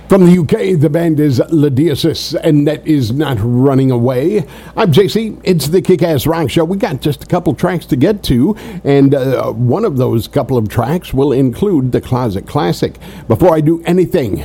From the UK, the band is Ladiasis, and that is Not Running Away. I'm JC. It's the Kick-Ass Rock Show. We got just a couple tracks to get to, and one of those couple of tracks will include the Closet Classic. Before I do anything,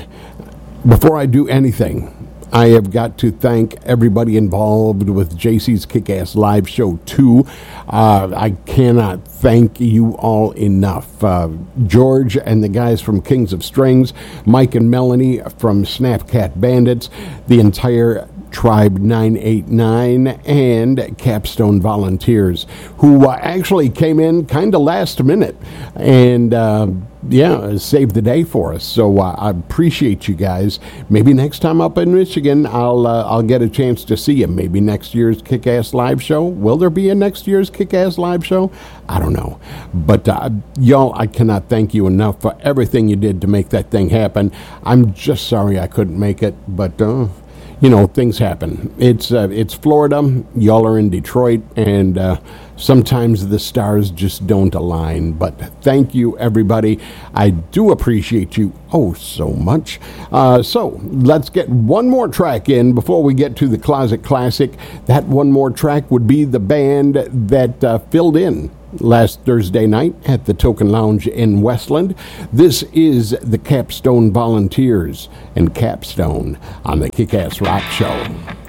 I have got to thank everybody involved with JC's Kick-Ass Live Show 2. I cannot thank you all enough. George and the guys from Kings of Strings, Mike and Melanie from Snapcat Bandits, the entire Tribe 989, and Capstone Volunteers, who actually came in kind of last minute and saved the day for us. So I appreciate you guys. Maybe next time up in Michigan, I'll get a chance to see you. Maybe next year's Kick-Ass Live Show. Will there be a next year's Kick-Ass Live Show? I don't know. But y'all, I cannot thank you enough for everything you did to make that thing happen. I'm just sorry I couldn't make it, but things happen. It's Florida. Y'all are in Detroit, and sometimes the stars just don't align. But thank you, everybody. I do appreciate you so much. So let's get one more track in before we get to the Closet Classic. That one more track would be the band that filled in last Thursday night at the Token Lounge in Westland. This is the Capstone Volunteers and Capstone on the Kick-Ass Rock Show.